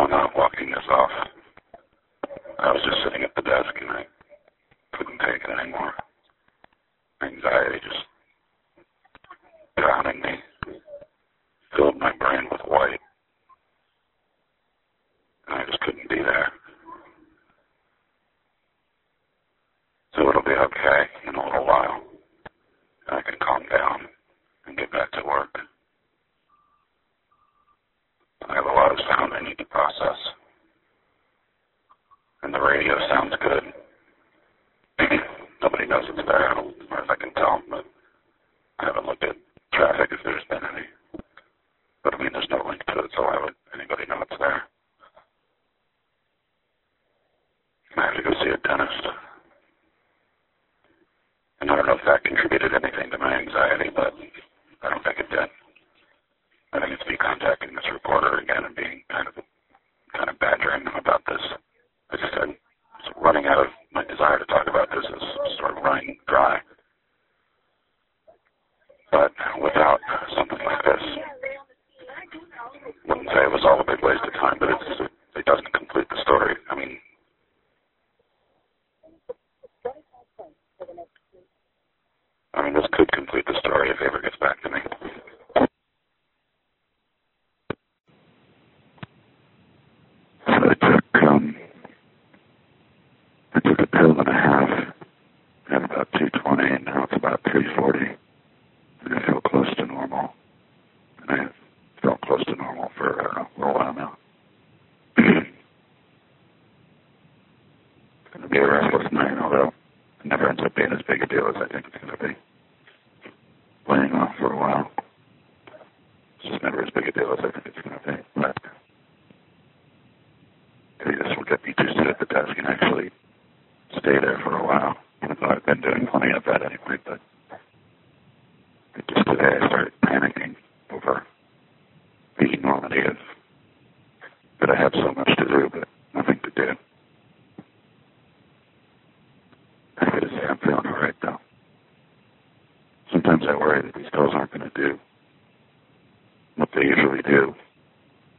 not walking this off. I was just sitting at the desk and I couldn't take it anymore. Anxiety just drowning me, filled my brain with white, and I just couldn't be there. So it'll be okay in a little while, and I can calm down and get back to work. I have a lot of sound I need to process, and the radio sounds good. Nobody knows it's there, as far as I can tell, but I haven't looked at traffic if there's been any. But I mean, there's no link to it, so why would anybody know it's there? I have to go see a dentist. And I don't know if that contributed anything to my anxiety, but I don't think it did. I think it's me contacting this reporter again and being kind of badgering them about this. As I said, it's running out of my desire to talk about this is sort of running dry. But without something like this, wouldn't say it was all a big waste of time, but it doesn't complete the story. I mean, this could complete the story if he ever gets back to me. I took a pill and a half at about 2:20, and now it's about 3:40, and I feel close to normal. And I felt close to normal for, I don't know, for a while now. It's going to be a restless night, although it never ends up being as big a deal as I think it's going to be. Playing off for a while. It's just never as big a deal as I think it's going to be. But maybe this will get me to sit at the desk and actually stay there for a while, even though I've been doing plenty of that anyway. But just today I started panicking over the enormity of that I have so much to do, but nothing to do. I gotta say I'm feeling all right, though. Sometimes I worry that these pills aren't going to do what they usually do.